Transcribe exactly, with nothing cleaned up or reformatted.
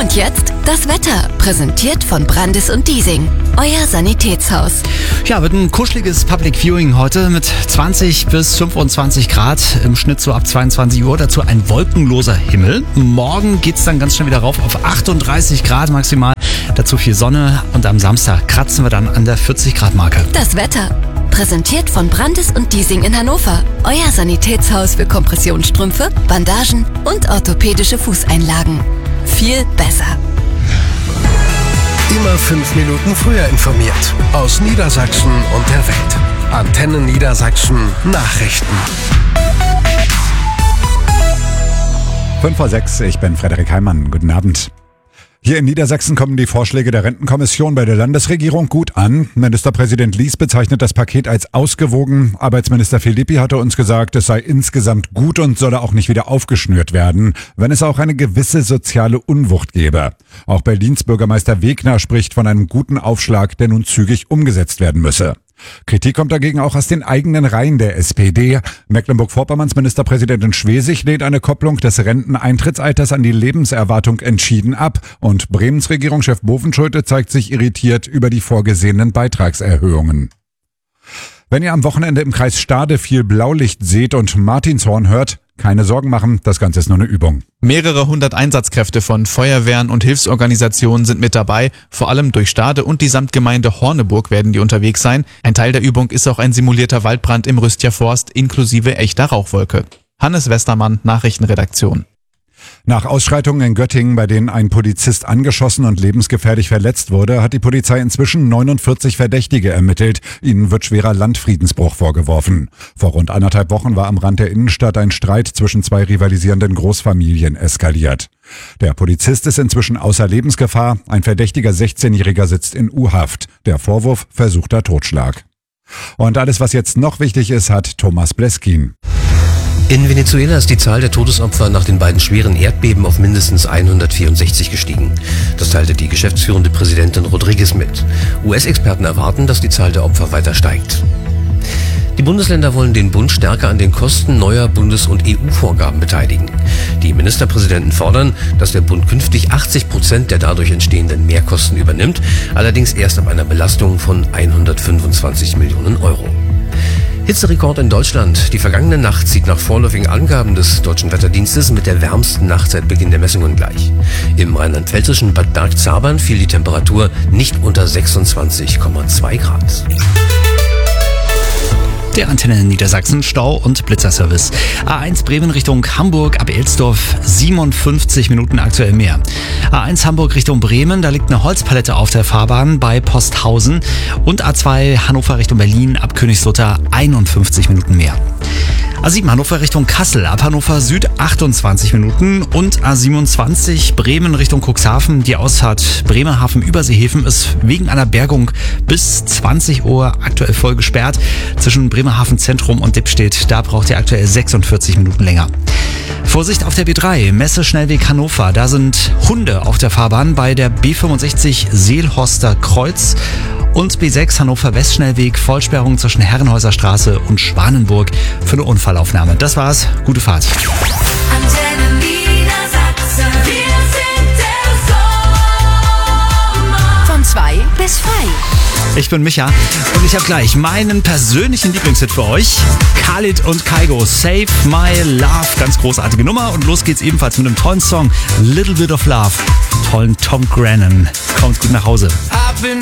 Und jetzt das Wetter, präsentiert von Brandis und Diesing, euer Sanitätshaus. Ja, wird ein kuscheliges Public Viewing heute mit zwanzig bis fünfundzwanzig Grad, im Schnitt so ab zweiundzwanzig Uhr. Dazu ein wolkenloser Himmel. Morgen geht's dann ganz schnell wieder rauf auf achtunddreißig Grad maximal. Dazu viel Sonne und am Samstag kratzen wir dann an der vierzig Grad Marke. Das Wetter, präsentiert von Brandis und Diesing in Hannover, euer Sanitätshaus für Kompressionsstrümpfe, Bandagen und orthopädische Fußeinlagen. Viel besser. Immer fünf Minuten früher informiert. Aus Niedersachsen und der Welt. Antenne Niedersachsen Nachrichten. fünf vor sechs, ich bin Frederik Heimann. Guten Abend. Hier in Niedersachsen kommen die Vorschläge der Rentenkommission bei der Landesregierung gut an. Ministerpräsident Lies bezeichnet das Paket als ausgewogen. Arbeitsminister Philippi hatte uns gesagt, es sei insgesamt gut und solle auch nicht wieder aufgeschnürt werden, wenn es auch eine gewisse soziale Unwucht gäbe. Auch Berlins Bürgermeister Wegner spricht von einem guten Aufschlag, der nun zügig umgesetzt werden müsse. Kritik kommt dagegen auch aus den eigenen Reihen der S P D. Mecklenburg-Vorpommerns Ministerpräsidentin Schwesig lehnt eine Kopplung des Renteneintrittsalters an die Lebenserwartung entschieden ab. Und Bremens Regierungschef Bovenschulte zeigt sich irritiert über die vorgesehenen Beitragserhöhungen. Wenn ihr am Wochenende im Kreis Stade viel Blaulicht seht und Martinshorn hört, keine Sorgen machen, das Ganze ist nur eine Übung. Mehrere hundert Einsatzkräfte von Feuerwehren und Hilfsorganisationen sind mit dabei. Vor allem durch Stade und die Samtgemeinde Horneburg werden die unterwegs sein. Ein Teil der Übung ist auch ein simulierter Waldbrand im Rüstjer Forst inklusive echter Rauchwolke. Hannes Westermann, Nachrichtenredaktion. Nach Ausschreitungen in Göttingen, bei denen ein Polizist angeschossen und lebensgefährlich verletzt wurde, hat die Polizei inzwischen neunundvierzig Verdächtige ermittelt. Ihnen wird schwerer Landfriedensbruch vorgeworfen. Vor rund anderthalb Wochen war am Rand der Innenstadt ein Streit zwischen zwei rivalisierenden Großfamilien eskaliert. Der Polizist ist inzwischen außer Lebensgefahr. Ein verdächtiger sechzehnjähriger sitzt in U-Haft. Der Vorwurf: versuchter Totschlag. Und alles, was jetzt noch wichtig ist, hat Thomas Bleskin. In Venezuela ist die Zahl der Todesopfer nach den beiden schweren Erdbeben auf mindestens hundertvierundsechzig gestiegen. Das teilte die geschäftsführende Präsidentin Rodriguez mit. U S-Experten erwarten, dass die Zahl der Opfer weiter steigt. Die Bundesländer wollen den Bund stärker an den Kosten neuer Bundes- und E U-Vorgaben beteiligen. Die Ministerpräsidenten fordern, dass der Bund künftig achtzig Prozent der dadurch entstehenden Mehrkosten übernimmt, allerdings erst ab einer Belastung von hundertfünfundzwanzig Millionen Euro. Hitzerekord in Deutschland. Die vergangene Nacht zieht nach vorläufigen Angaben des Deutschen Wetterdienstes mit der wärmsten Nacht seit Beginn der Messungen gleich. Im rheinland-pfälzischen Bad Bergzabern fiel die Temperatur nicht unter sechsundzwanzig Komma zwei Grad. Der Antenne Niedersachsen Stau- und Blitzerservice. A eins Bremen Richtung Hamburg ab Elsdorf, siebenundfünfzig Minuten aktuell mehr. A eins Hamburg Richtung Bremen, da liegt eine Holzpalette auf der Fahrbahn bei Posthausen. Und A zwei Hannover Richtung Berlin ab Königslutter, einundfünfzig Minuten mehr. A sieben Hannover Richtung Kassel, ab Hannover Süd achtundzwanzig Minuten und A siebenundzwanzig Bremen Richtung Cuxhaven. Die Ausfahrt Bremerhaven-Überseehäfen ist wegen einer Bergung bis zwanzig Uhr aktuell voll gesperrt. Zwischen Bremerhaven Zentrum und Dippstedt, da braucht ihr aktuell sechsundvierzig Minuten länger. Vorsicht auf der B drei, Messe-Schnellweg Hannover. Da sind Hunde auf der Fahrbahn bei der B fünfundsechzig Seelhorster Kreuz. Und B sechs Hannover Westschnellweg, Vollsperrung zwischen Herrenhäuser Straße und Schwanenburg für eine Unfallaufnahme. Das war's, gute Fahrt. Antenne Niedersachsen, wir sind der Sommer. Von zwei bis frei. Ich bin Micha und ich habe gleich meinen persönlichen Lieblingshit für euch. Khalid und Kygo, Save My Love. Ganz großartige Nummer und los geht's ebenfalls mit einem tollen Song, Little Bit of Love. Tollen Tom Grennan. Kommt gut nach Hause.